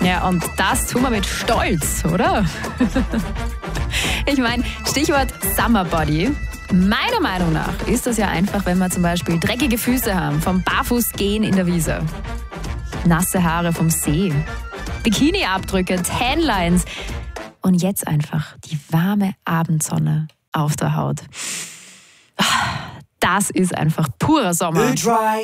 Ja, und das tun wir mit Stolz, oder? Ich meine, Stichwort Summer Body. Meiner Meinung nach ist das ja einfach, wenn wir zum Beispiel dreckige Füße haben, vom Barfußgehen in der Wiese, nasse Haare vom See, Bikini-Abdrücke, Tanlines und jetzt einfach die warme Abendsonne auf der Haut. Das ist einfach purer Sommer.